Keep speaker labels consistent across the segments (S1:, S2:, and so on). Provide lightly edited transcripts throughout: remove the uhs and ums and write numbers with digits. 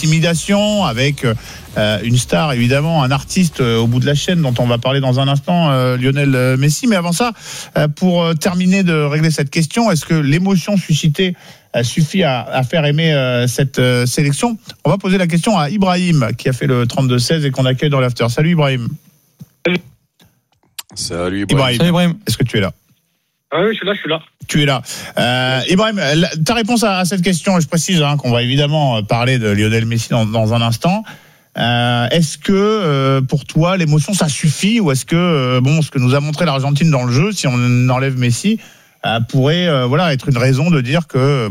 S1: d'intimidation avec une star, évidemment, un artiste au bout de la chaîne dont on va parler dans un instant, Lionel Messi. Mais avant ça, pour terminer de régler cette question, est-ce que l'émotion suscitée suffit à faire aimer cette sélection? On va poser la question à Ibrahim, qui a fait le 32-16 et qu'on accueille dans l'after. Salut Ibrahim.
S2: Salut Ibrahim.
S1: Salut Ibrahim. Est-ce que tu es là?
S3: Ah oui, je suis là.
S1: Tu es là. Ibrahim, ta réponse à cette question, et je précise qu'on va évidemment parler de Lionel Messi dans un instant. Est-ce que pour toi l'émotion ça suffit, ou est-ce que ce que nous a montré l'Argentine dans le jeu, si on enlève Messi, pourrait être une raison de dire que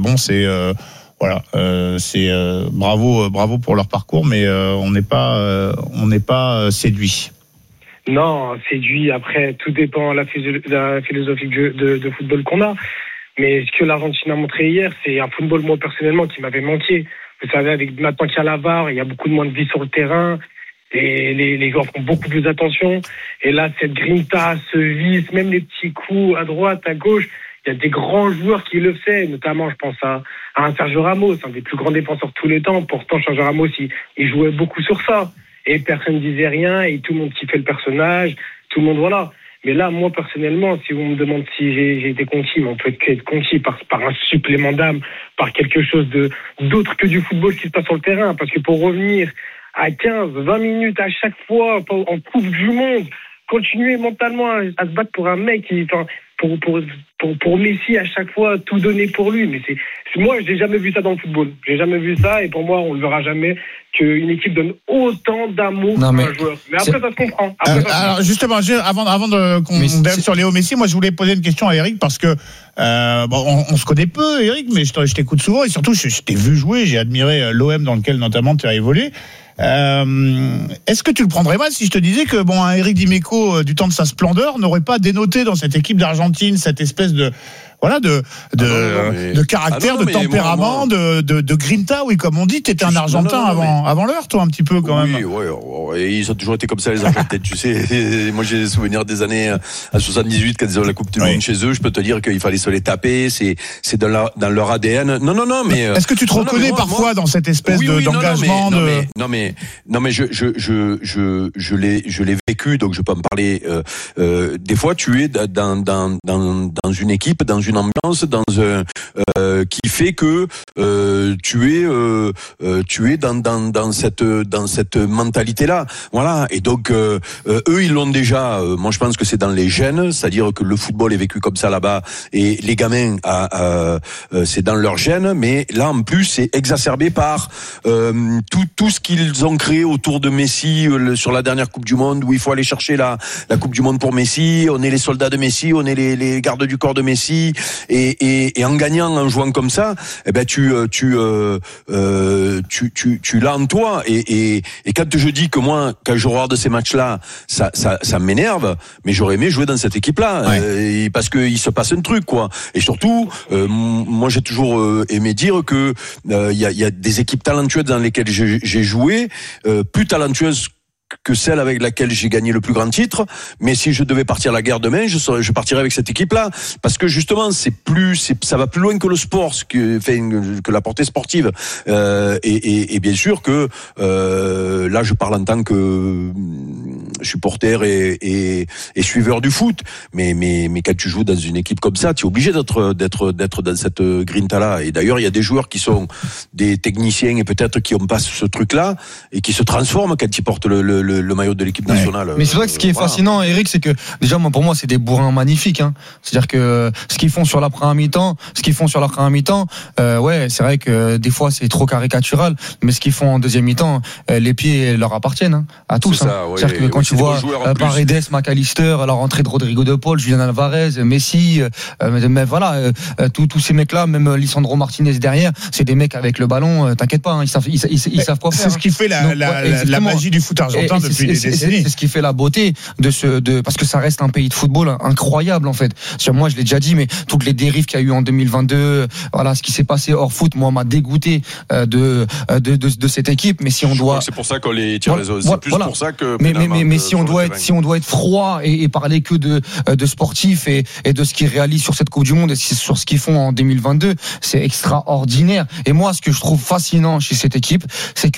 S1: c'est bravo pour leur parcours, mais on n'est pas séduit.
S3: Non, séduit. Après, tout dépend de la philosophie de football qu'on a. Mais ce que l'Argentine a montré hier, c'est un football, moi personnellement, qui m'avait manqué. Vous savez, avec maintenant qu'il y a la VAR, il y a beaucoup de moins de vie sur le terrain et les joueurs font beaucoup plus attention. Et là, cette grinta, ce vice, même les petits coups à droite, à gauche, il y a des grands joueurs qui le font, notamment, je pense à un Sergio Ramos, un des plus grands défenseurs de tous les temps. Pourtant, Sergio Ramos, il jouait beaucoup sur ça. Et personne ne disait rien, et tout le monde kiffait le personnage, tout le monde, voilà. Mais là, moi, personnellement, si vous me demandez si j'ai été conquis, mais on peut être conquis par un supplément d'âme, par quelque chose d'autre que du football qui se passe sur le terrain. Parce que pour revenir à 15, 20 minutes à chaque fois, en Coupe du Monde, continuer mentalement à se battre pour un mec pour Messi à chaque fois, tout donner pour lui. Mais moi, j'ai jamais vu ça dans le football. J'ai jamais vu ça, et pour moi, on le verra jamais qu'une équipe donne autant d'amour à un joueur. Mais après, ça se comprend.
S1: Alors justement, avant qu'on dérive sur Léo Messi, moi je voulais poser une question à Eric, parce que on se connaît peu, Eric, mais je t'écoute souvent, et surtout je t'ai vu jouer, j'ai admiré l'OM dans lequel notamment tu as évolué. Est-ce que tu le prendrais mal si je te disais que un Eric Dimeco du temps de sa splendeur n'aurait pas dénoté dans cette équipe d'Argentine cette espèce de caractère, de tempérament, de grinta, oui, comme on dit. T'étais un Argentin avant l'heure, toi, un petit peu, quand même.
S2: Oui, et ils ont toujours été comme ça, les Argentins, tu sais. Moi, j'ai des souvenirs des années à 78, quand ils ont la Coupe du Monde chez eux. Je peux te dire qu'il fallait se les taper. C'est dans leur ADN. Non, mais.
S1: Est-ce que tu te reconnais parfois dans cette espèce d'engagement
S2: Non, mais je l'ai vécu, donc je peux en parler. Des fois, tu es dans une équipe, dans une ambiance, qui fait que tu es dans cette mentalité là, voilà. Et donc eux ils l'ont déjà. Moi je pense que c'est dans les gènes, c'est-à-dire que le football est vécu comme ça là-bas, et les gamins c'est dans leurs gènes, mais là en plus c'est exacerbé par tout ce qu'ils ont créé autour de Messi sur la dernière Coupe du Monde, où il faut aller chercher la Coupe du Monde pour Messi. On est les soldats de Messi, on est les gardes du corps de Messi, et en gagnant, en jouant comme ça, tu l'as en toi, et quand je dis que moi, quand je regarde ces matchs-là, ça m'énerve, mais j'aurais aimé jouer dans cette équipe-là, parce que il se passe un truc, quoi. Et surtout, moi j'ai toujours aimé dire que il y a des équipes talentueuses dans lesquelles j'ai joué, plus talentueuses que celle avec laquelle j'ai gagné le plus grand titre, mais si je devais partir à la guerre demain, je partirais avec cette équipe-là, parce que justement ça va plus loin que le sport, que la portée sportive, et bien sûr que là je parle en tant que supporter et suiveur du foot, mais quand tu joues dans une équipe comme ça, tu es obligé d'être dans cette grinta-là. Et d'ailleurs il y a des joueurs qui sont des techniciens et peut-être qui ont pas ce truc-là et qui se transforment quand ils portent le maillot de l'équipe nationale.
S4: Mais c'est vrai que ce qui est fascinant, Eric, c'est que déjà pour moi c'est des bourrins magnifiques, hein. C'est-à-dire que ce qu'ils font sur la première mi-temps, c'est vrai que des fois c'est trop caricatural, mais ce qu'ils font en deuxième mi-temps, les pieds leur appartiennent, hein, à tous.
S2: C'est ça,
S4: c'est-à-dire que quand tu vois Paredes, McAllister, la rentrée de Rodrigo de Paul, Julian Alvarez, Messi, mais voilà, tous ces mecs-là, même Lisandro Martinez derrière, c'est des mecs avec le ballon, t'inquiète pas, hein, ils savent quoi faire.
S1: C'est ce qui fait la magie du foot argentin depuis des décennies.
S4: C'est ce qui fait la beauté parce que ça reste un pays de football incroyable, en fait. Moi, je l'ai déjà dit, mais toutes les dérives qu'il y a eu en 2022, voilà, ce qui s'est passé hors foot, moi, m'a dégoûté de cette équipe. Mais si on doit,
S2: c'est pour ça qu'on les tire les os. C'est plus pour ça que.
S4: Mais si on doit être froid et parler que de sportifs et de ce qu'ils réalisent sur cette Coupe du Monde et sur ce qu'ils font en 2022, c'est extraordinaire. Et moi, ce que je trouve fascinant chez cette équipe, c'est que